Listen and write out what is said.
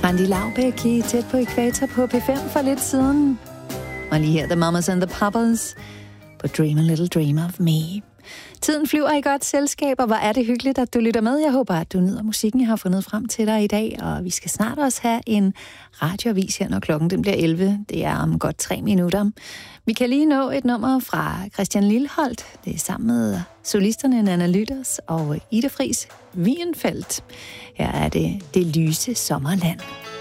Andy Laubæk i Tæt på Ækvator på P5 for lidt siden. Og lige her, The Mamas and the Papas på Dream a Little Dream of Me. Tiden flyver i godt selskab, og hvor er det hyggeligt, at du lytter med. Jeg håber, at du nyder musikken, jeg har fundet frem til dig i dag. Og vi skal snart også have en radioavis her, når klokken den bliver 11. Det er om godt 3 minutter. Vi kan lige nå et nummer fra Christian Lilleholdt. Det er sammen med solisterne Nanna Lytters og Ida Friis Wienfeldt. Her er det lyse sommerland.